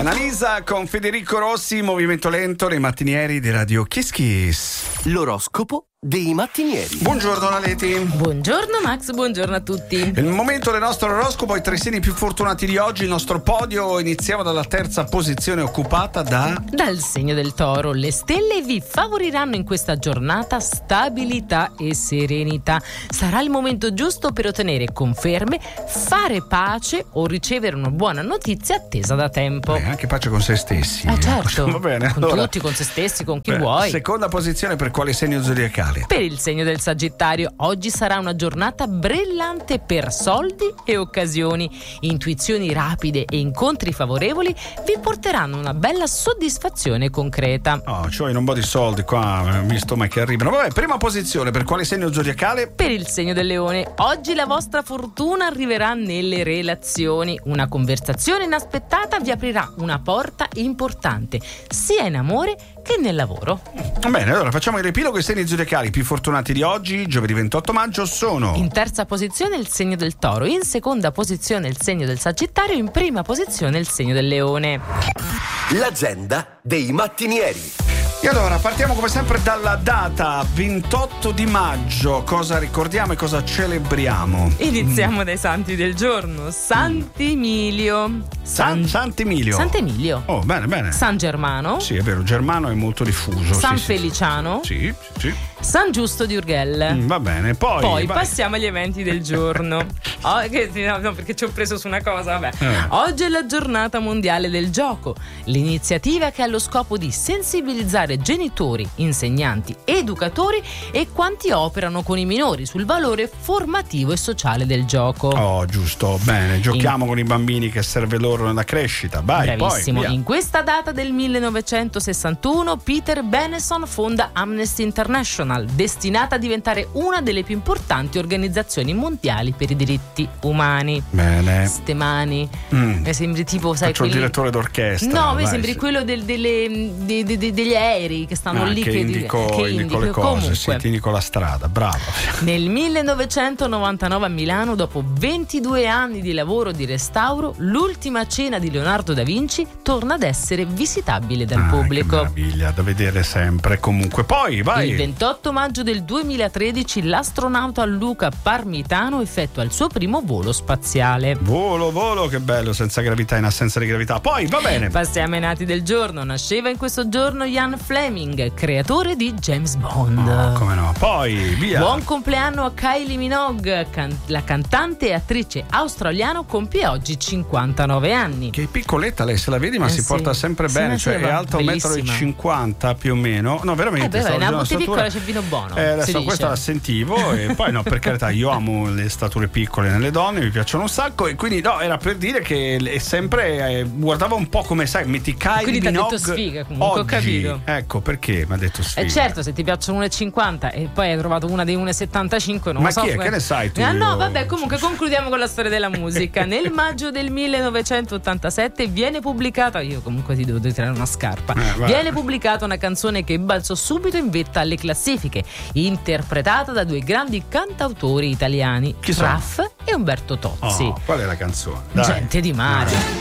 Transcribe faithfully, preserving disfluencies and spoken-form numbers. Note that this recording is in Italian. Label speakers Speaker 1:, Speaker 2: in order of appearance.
Speaker 1: Annalisa con Federico Rossi, movimento lento nei mattinieri di Radio Kiss Kiss.
Speaker 2: L'oroscopo dei mattinieri.
Speaker 1: Buongiorno Naleti.
Speaker 3: Buongiorno Max, buongiorno a tutti.
Speaker 1: Il momento del nostro oroscopo, i tre segni più fortunati di oggi. Il nostro podio, iniziamo dalla terza posizione occupata da...
Speaker 3: Dal segno del Toro, le stelle vi favoriranno in questa giornata stabilità e serenità. Sarà il momento giusto per ottenere conferme, fare pace o ricevere una buona notizia attesa da tempo.
Speaker 1: Beh, anche pace con se stessi.
Speaker 3: Eh certo,
Speaker 1: Va bene,
Speaker 3: con
Speaker 1: allora...
Speaker 3: tutti, con se stessi, con chi
Speaker 1: Beh,
Speaker 3: vuoi.
Speaker 1: Seconda posizione per quale segno zodiacale?
Speaker 3: Per il segno del Sagittario, oggi sarà una giornata brillante per soldi e occasioni. Intuizioni rapide e incontri favorevoli vi porteranno una bella soddisfazione concreta.
Speaker 1: Oh, cioè un po' di soldi qua, visto mai che arrivano. Vabbè, prima posizione per quale segno zodiacale?
Speaker 3: Per il segno del Leone, oggi la vostra fortuna arriverà nelle relazioni. Una conversazione inaspettata vi aprirà una porta importante, sia in amore che nel lavoro.
Speaker 1: Va bene, allora facciamo il riepilogo. I segni zodiacali più fortunati di oggi, giovedì ventotto maggio, sono:
Speaker 3: in terza posizione il segno del Toro, in seconda posizione il segno del Sagittario, in prima posizione il segno del Leone.
Speaker 2: L'agenda dei mattinieri.
Speaker 1: E allora partiamo come sempre dalla data ventotto di maggio. Cosa ricordiamo e cosa celebriamo?
Speaker 3: Iniziamo mm. dai santi del giorno. Sant'Emilio.
Speaker 1: San, Sant'Emilio.
Speaker 3: Sant'Emilio.
Speaker 1: Oh, bene, bene.
Speaker 3: San Germano.
Speaker 1: Sì, è vero, Germano è molto diffuso.
Speaker 3: San
Speaker 1: sì,
Speaker 3: Feliciano.
Speaker 1: Sì, sì, sì.
Speaker 3: San Giusto di Urgell.
Speaker 1: Mm, va bene, poi
Speaker 3: Poi
Speaker 1: vai.
Speaker 3: passiamo agli eventi del giorno. Oh, che, no, no, perché ci ho preso su una cosa, vabbè.
Speaker 1: Eh.
Speaker 3: Oggi è la giornata mondiale del gioco, l'iniziativa che ha lo scopo di sensibilizzare genitori, insegnanti, educatori e quanti operano con i minori sul valore formativo e sociale del gioco.
Speaker 1: Oh, giusto, bene, giochiamo
Speaker 3: In...
Speaker 1: con i bambini, che serve loro nella crescita. Vai,
Speaker 3: Bravissimo.
Speaker 1: Poi, via.
Speaker 3: In questa data del millenovecentosessantuno Peter Benenson fonda Amnesty International, destinata a diventare una delle più importanti organizzazioni mondiali per i diritti umani.
Speaker 1: Bene.
Speaker 3: Ste mani.
Speaker 1: Mm.
Speaker 3: Mi sembri tipo, sai,
Speaker 1: Faccio
Speaker 3: quelli...
Speaker 1: il direttore d'orchestra.
Speaker 3: No, mi
Speaker 1: vai,
Speaker 3: sembri
Speaker 1: sì.
Speaker 3: quello del, delle, de, de, de, degli aerei che stanno
Speaker 1: Ah,
Speaker 3: lì
Speaker 1: che,
Speaker 3: che,
Speaker 1: indico,
Speaker 3: che
Speaker 1: indico
Speaker 3: indico.
Speaker 1: le cose,
Speaker 3: Comunque,
Speaker 1: sì, ti indico la strada, bravo.
Speaker 3: nel millenovecentonovantanove a Milano, dopo ventidue anni di lavoro di restauro, l'ultima cena di Leonardo da Vinci torna ad essere visitabile dal
Speaker 1: ah,
Speaker 3: pubblico.
Speaker 1: Che meraviglia, da vedere sempre. Comunque, poi vai.
Speaker 3: Il ventotto maggio del duemilatredici l'astronauta Luca Parmitano effettua il suo primo volo spaziale.
Speaker 1: Volo, volo, che bello, senza gravità, in assenza di gravità. Poi, va bene.
Speaker 3: Passiamo ai nati del giorno. Nasceva in questo giorno Ian Fleming, creatore di James Bond.
Speaker 1: Oh, come no. Poi, via.
Speaker 3: Buon compleanno a Kylie Minogue, can- la cantante e attrice australiana compie oggi cinquantanove anni.
Speaker 1: Che piccoletta lei, se la vedi, ma
Speaker 3: Eh
Speaker 1: si
Speaker 3: sì.
Speaker 1: porta sempre
Speaker 3: Sì,
Speaker 1: bene,
Speaker 3: ma
Speaker 1: cioè
Speaker 3: sì,
Speaker 1: è
Speaker 3: va,
Speaker 1: alta un metro e cinquanta più o meno. No, veramente.
Speaker 3: Eh beh,
Speaker 1: stavo
Speaker 3: una
Speaker 1: vedendo la
Speaker 3: botte
Speaker 1: statura.
Speaker 3: piccola c'è vino buono.
Speaker 1: Eh,
Speaker 3: si
Speaker 1: adesso
Speaker 3: dice.
Speaker 1: questa la sentivo e poi no, per carità, io amo le stature piccole nelle donne, mi piacciono un sacco, e quindi no, era per dire che è sempre eh, guardava un po' come, sai, metti Kylie
Speaker 3: Quindi ti ha detto
Speaker 1: Minogue
Speaker 3: sfiga, comunque, ho
Speaker 1: oggi.
Speaker 3: capito.
Speaker 1: Ecco perché mi ha detto sfiga.
Speaker 3: Eh certo, se ti piacciono uno e cinquanta e poi hai trovato una dei uno e settantacinque, non
Speaker 1: Ma
Speaker 3: lo so.
Speaker 1: chi è?
Speaker 3: come-
Speaker 1: Che ne sai tu?
Speaker 3: Ah, no, vabbè, comunque concludiamo con la storia della musica. Nel maggio del millenovecentottantasette viene pubblicata, io comunque ti devo tirare una scarpa,
Speaker 1: Eh, vai.
Speaker 3: viene pubblicata una canzone che balzò subito in vetta alle classifiche, interpretata da due grandi cantautori italiani,
Speaker 1: Chi sono?
Speaker 3: Raff e Umberto Tozzi.
Speaker 1: Oh, qual è la canzone? Dai.
Speaker 3: Gente di mare.